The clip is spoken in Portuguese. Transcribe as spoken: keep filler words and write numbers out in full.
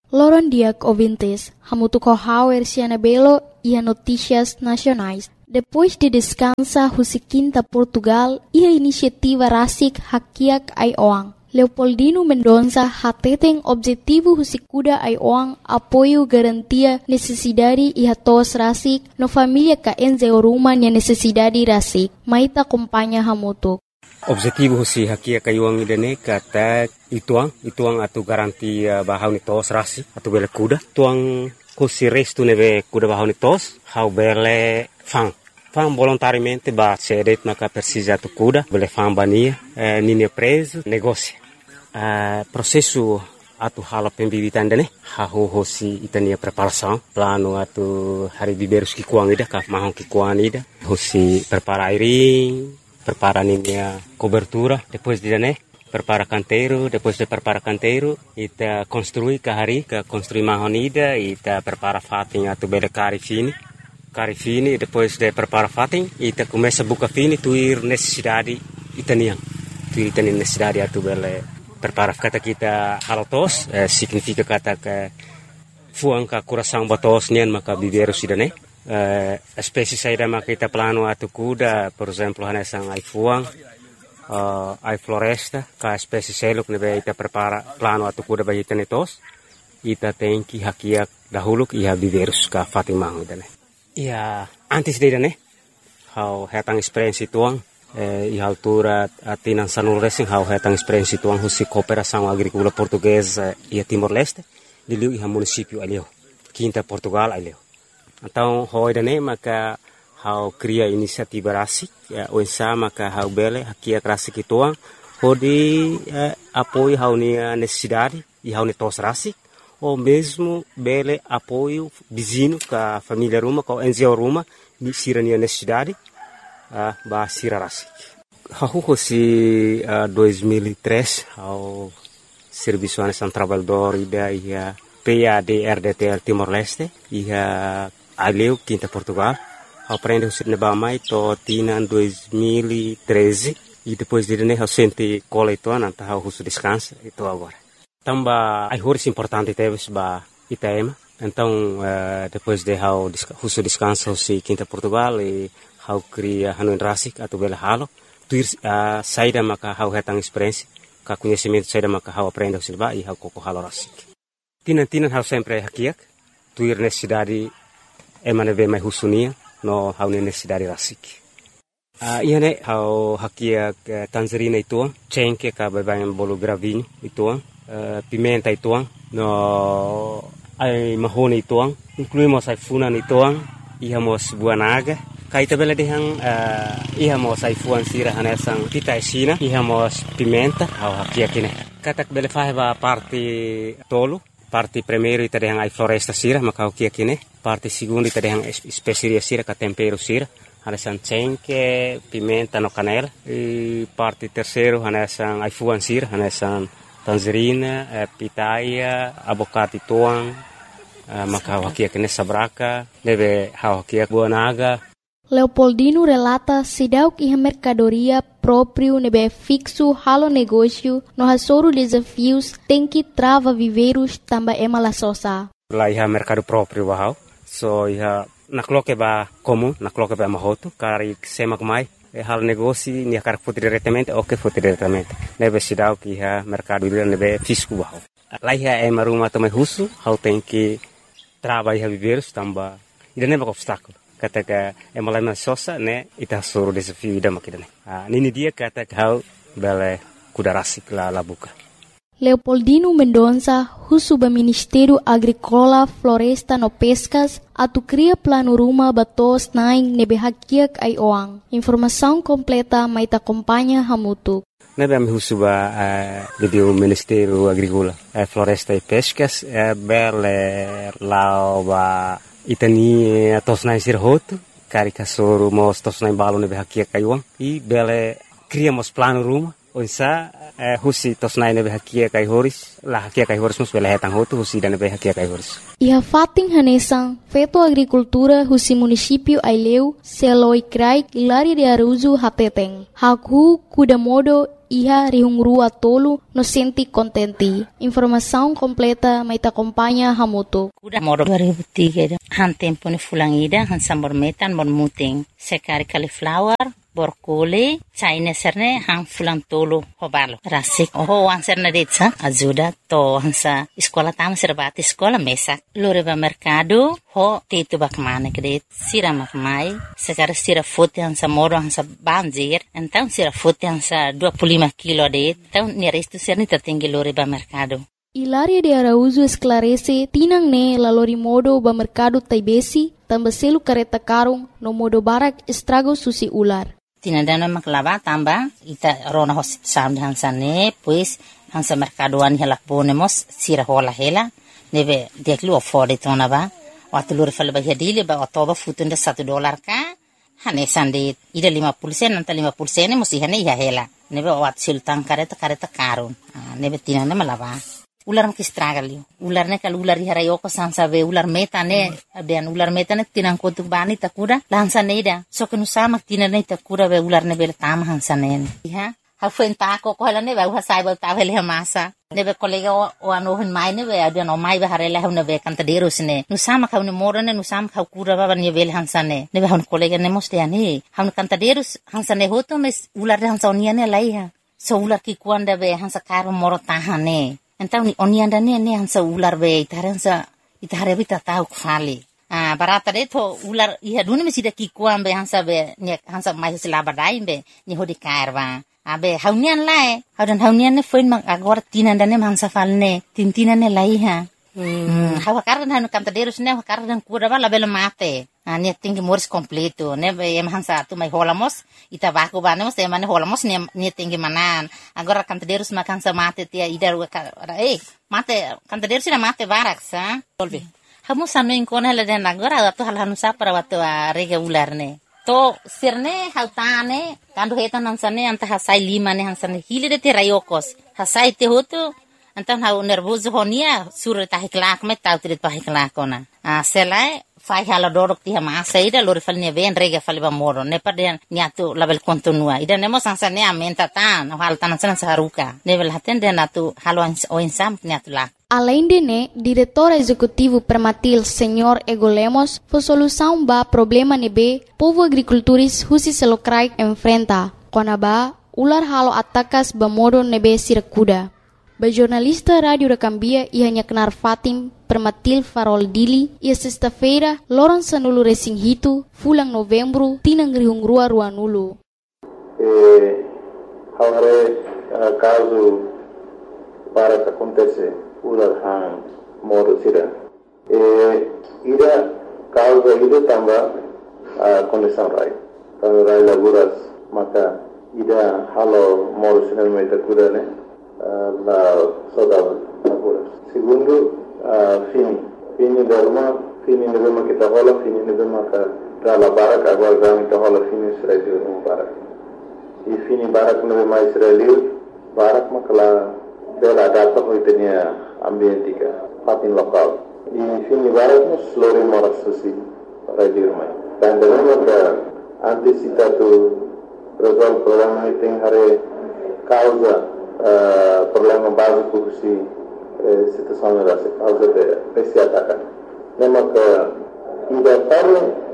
Loron diak ouvintes, hamutu corral erciana belo e a notícias nacionais. Depois de descansa husikinta Portugal e a iniciativa Rasik Hakiak Aioang. Leopoldino Mendonça hateten objetivo husikuda Aioang apoio garantia necessidade e hatos Rasik no família ka enze oruma nia necessidade Rasik. Maita acompanha hamutu. Objetivo si Hakiak Aioang idane kata ituang ituang atu garantia bahau ni tos Rasik atu bele kuda tuang husi restu neve kuda bahau ni tos hau bele fang fang volontariamente ba cedet maka precisa tu kuda bele fang bania eh, nini preso negócio eh, processo atu hala pembibitan dane ha ho hosi itania preparação plano atu hari biberus ki kuang ida ka mahon ki kuang ida hosi prepara airing prepara ninia cobertura depois de dane prepara canteiro depois de prepara canteiro ita construi ka hari ka construi mahon ida ita prepara fating atu bele cari fini cari fini depois de prepara fating ita começa buka fini tuir necessidade itaniang tuir itani necessidade atu bele prepara kata kita halotos eh, significa kata ke fuang ka coração batos nian maka biberu sidane eh, espécie saída maka kita plano atu kuda por exemplo hanesang ai fuang uh, ai floresta ka espécie seluk nebe ita prepara plano atu kuda ba itane tos ita tem que hakiak dahulu ia biberus ka fatimang idane. Ia antes de dane how hetang experiência tuang eh, e altura atinan sanul racing how hetang experiência tuang husi cooperação agrícola portuguesa e Timor-Leste diliu iha município alio quinta Portugal alio. Então ho dane maka how cria inisiativa Rasik ya onsa maka how bele hakiak Rasik tuang hodi eh, apoio how ni necessidade e how ni tos Rasik ou mesmo bele apoio vizinho ka família Ruma ka enzio Ruma ni sirania necessidade uh, ba sira Rasik. Hahu hosi uh, dois mil e três ao Serviço Nacional Trabalhador ida ia P A D R D T L Timor-Leste ia aleu quinta Portugal ao prende o sirne mai to tina dois mil e treze e depois de né ao sente coletor anta ao russo descansa e to agora. Tamba ai horas importante teve ba Itaema. Então uh, depois de how russo descansa o quinta Portugal e how cria Hanun Rasik atau bela halo tuir uh, saída maka how hetang experiência ka conhecimento saída maka how aprende o silba e how koko halo Rasik. Tinan tinan how sempre hakiak tuir necessidade emane ve mai husunia no how necessidade Rasik. Uh, iane how hakiak uh, Tanzania ituang cengke ka babayan bolo gravinho ituang Uh, pimenta ituang no ai mahoni ituang incluímos ai funan ituang ihamos buanaga kaita bela dehang uh, ihamos ai fuan sira hanesang pita sina ihamos pimenta au hakia kine katak bela fahba parte tolu parte primeiro ita dehang ai floresta sira maka hakia kine parte segundo ita dehang especiaria sira ka tempero sira hanesang cengke pimenta no canela e parte terceiro hanesang ai fuan sira hanesang tangerina, eh, pitaia, abocate tuang, eh, maka hakiak kene sabraka, deve hakiak buanaga. Leopoldino relata sidauk iha mercadoria próprio nebe fixo halo negócio no hasoro desafios tem que trava viveiros tamba ema la sosa. Lá iha mercado próprio bahau, so iha nakloke ba comum, nakloke ba mahoto, kari semak mai. E hal negócio ni akar foto diretamente ou que foto diretamente nebe sidau que ha mercado ile nebe fisco bahau lá ia é maruma também russo how tem que trabalhar viver tamba ida nebe obstáculo kata ka é malama sosa né ita soro desafio ida makidane ah nini dia kata how bele kuda Rasik la la buka. Leopoldino Mendonça, russo do Ministério Agrícola, Floresta no Pescas, atu cria plano ruma batos naing nebe hakiak Aioang. Informação completa mai ta acompanha hamutu. Nebe am russo ba uh, do Ministério Agrícola, uh, Floresta e Pescas, uh, bele lao ba itani tos naing sirhoto, karika soro mos tos naing balo nebe hakiak Aioang e bele criamos plano ruma. Onsa eh, husi tos nai nebe hakia kai horis la hakia kai horis mus bela hetang hotu husi dan nebe hakia kai horis. Iha fating hanesang feto agricultura husi município Aileu seloi krai ilari de Aruzu hateteng. Haku kuda modo iha rihungrua tolu no senti contenti. Informação completa mai ta acompanha hamutu. Udah moro dua ribu tiga han tempo ni fulangida han sambor metan mor muting sekari cauliflower borkole China serne han fulang tolo hobalo rasik oh han serne detsa ajuda to hansa sekolah tam serbati sekolah mesak lore ba mercado ho tetu bakmane kredit sira makmai sekar sira fote hansa moro hansa banjir então sira fote hansa dua puluh lima kilo det então ni resto serne tertinggi lore ba mercado. Hilaria de Araújo esclarece tinang ne lalori modo ba mercado taibesi tambah selu kereta karung no modo barak estrago susi ular. Tinandana maklava tamba ita rona hosit sam hansa ne pues hansa mercadoan hela ponemos sira hola hela nebe deklu afford tona ba watulur fal ba hadile ba otoba futunda satu dolar ka hane sande ida lima puluh sen nanta lima puluh sen musi hane ya hela nebe wat sultan kareta kareta karun nebe tinanda malava ular makistragali ular ne kal ular harayo ko sansa be ular meta ne abian ular meta ne tinang ko tu bani takura lansa ne da so kenu sama tinan ne takura be ular ne be tam hansa ne ha ha fenta ko ko ne be ha sai be ta hele masa ne be kolega o ano hin mai ne be abian o mai be harela ne be kanta deros ne nu sama ka ne moro ne nu sama ka kura ba ne be hansa ne ne be han kolega ne moste ne han kanta deros hansa ne hoto me ular hansa onia ne lai ha so ular ki kuanda be hansa karo moro tahane. Então ni onianda ne ne hansa ular be itaransa itare bita tau kfali ah barata de to ular iha dune me sida ki kuambe hansa be ne hansa mai sila badai be ni hodi karwa abe haunian lae haudan haunian ne foin mak agora tinanda ne hansa falne tintina ne lai ha hmm hawa kardan hanu kantaderos ne kardan kura bala bela mate ah ne tinggi mors completo ne be em hansa tu mai holamos ita baku banemos te mane holamos ne ne tinggi manan agora kantaderos makan sa mate tia idar eh mate kantaderos na mate barak sa solve hamu sanu inkona la den agora tu hal hanu sa para watu rega ular ne to sirne hautane kandu hetan hansane anta hasai lima ne hansane hilide te rayokos hasai te hotu antan hau nervoso honia sur ta hiklak met tau trit pa hiklakona a selai fai hala dorok ti ma saida lor falne ven rega falba moro ne paden niatu label kontinua ida nemo sansane amenta tan hal tan san saruka level haten den atu halo o insam niatu la. Além de né, diretor executivo Permatil, senhor Ego Lemos, foi solução ba problema nebe povo agricultores husi selokrai enfrenta. Kona ba ular halo atakas ba modo nebe sirakuda. Ba jornalista Rádio da Cambia ia nyaknar Fatim Permatil Farol Dili ia sexta-feira loran sanulu resing hitu fulang novembro tinang rihungrua ruanulu. Eh, haware uh, caso para que acontece ular han modo sira. Eh, ida causa ida tamba uh, condição rai. Kalau rai laburas maka ida halo modo sira meta kuda ne uh, la soda laburas. Segundo uh, fini fini derma fini nebema kita hola fini nebema ka dala barak agora gami kita hola fini sira di rumah barak. I fini barak nebema Israel barak makala bela data hoitenia ambientika patin lokal. I fini barak mus lori moras susi radio rumah. Dan dengan ka antisipatu resolve problema iting hare causa uh, problema básico si eh, situação rasa causa de esse ataque. Nema ka ida parle